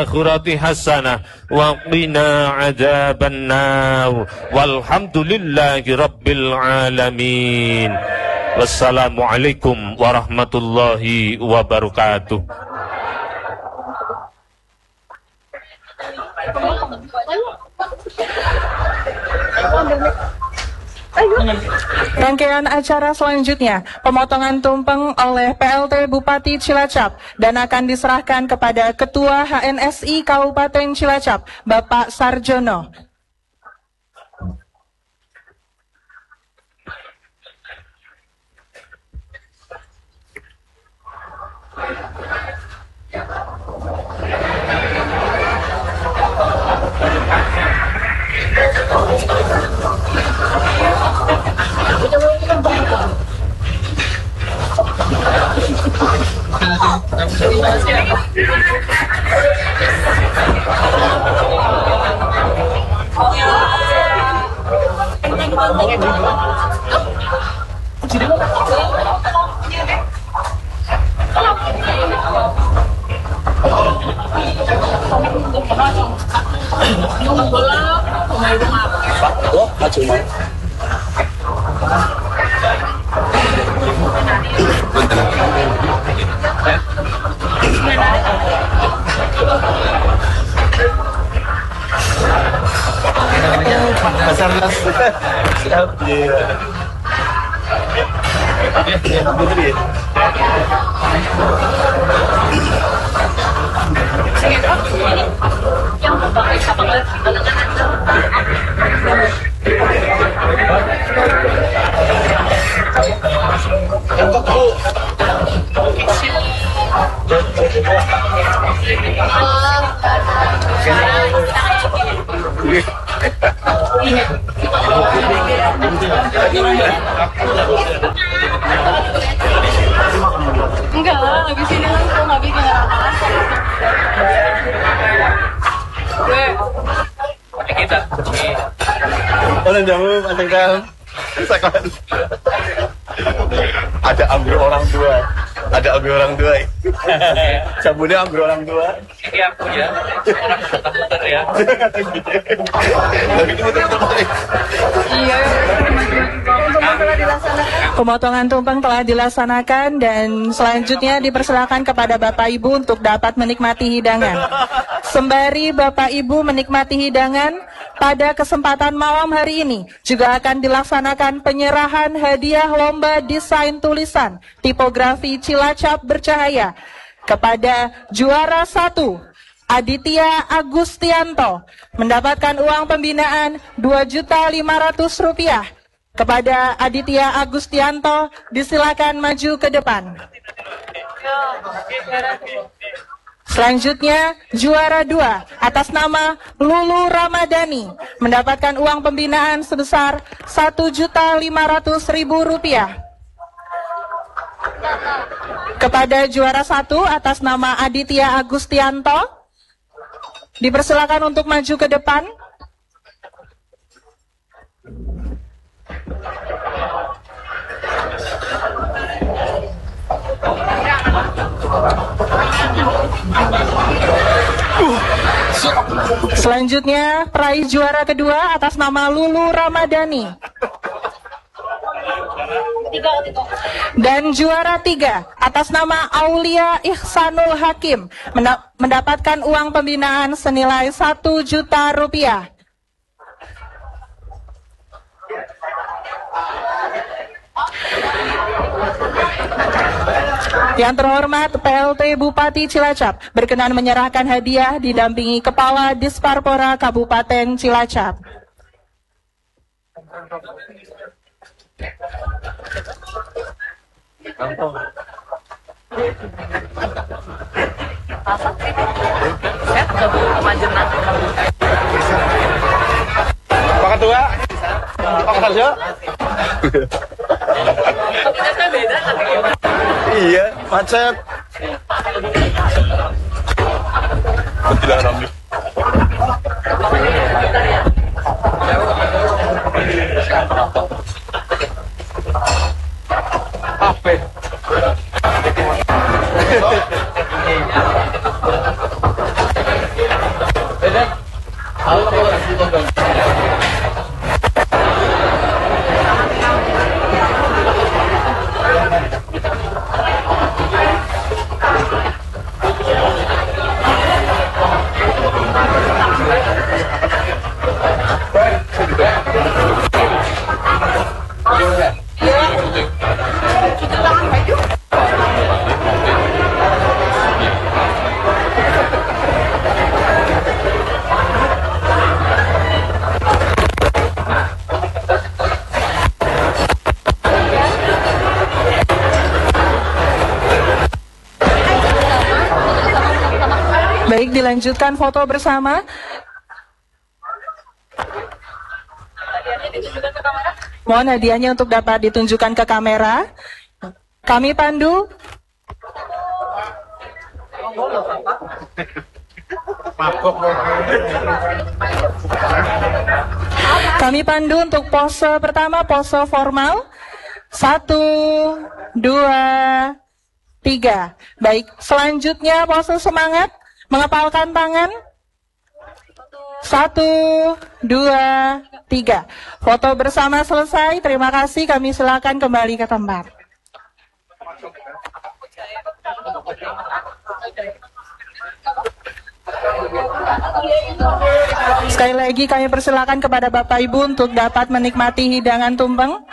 akhirati hasanah wa qina adzabannar. Walhamdulillahi rabbil alamin. Wassalamualaikum warahmatullahi wabarakatuh. Rangkaian acara selanjutnya pemotongan tumpeng oleh PLT Bupati Cilacap dan akan diserahkan kepada Ketua HNSI Kabupaten Cilacap, Bapak Sarjono. Basarnas siap ya. Yang berbagai cabang enggak lah, habis ini langsung habis kita. Orang jamu pasang kam. Ada ambil orang tua. Ada ambil orang tua. Sabunnya ambil orang tua. Ini aku ya. Orang muter-muter ya. Tapi itu betul-betul. iya. Pemotongan tumpeng telah dilaksanakan dan selanjutnya dipersilakan kepada Bapak Ibu untuk dapat menikmati hidangan. Sembari Bapak Ibu menikmati hidangan, pada kesempatan malam hari ini juga akan dilaksanakan penyerahan hadiah lomba desain tulisan tipografi Cilacap Bercahaya kepada juara 1 Aditya Agustianto mendapatkan uang pembinaan Rp2.500.000. Kepada Aditya Agustianto, disilakan maju ke depan. Selanjutnya, juara 2 atas nama Lulu Ramadhani mendapatkan uang pembinaan sebesar Rp1.500.000. Kepada juara 1 atas nama Aditya Agustianto, dipersilakan untuk maju ke depan. Selanjutnya, peraih juara kedua atas nama Lulu Ramadhani. Dan juara 3 atas nama Aulia Ihsanul Hakim mendapatkan uang pembinaan senilai Rp1.000.000. Yang terhormat PLT Bupati Cilacap berkenan menyerahkan hadiah didampingi Kepala Disparpora Kabupaten Cilacap. Pak Ketua, Pak Sarjo. Iya, macet. Tidak ramai. Apa? dilanjutkan foto bersama. Mohon hadiahnya untuk dapat ditunjukkan ke kamera. Kami pandu. Kami pandu untuk pose pertama, pose formal. 1, 2, 3. Baik, selanjutnya pose semangat, mengepalkan tangan. 1, 2, 3. Foto bersama selesai. Terima kasih. Kami silakan kembali ke tempat. Sekali lagi kami persilakan kepada Bapak Ibu untuk dapat menikmati hidangan tumpeng.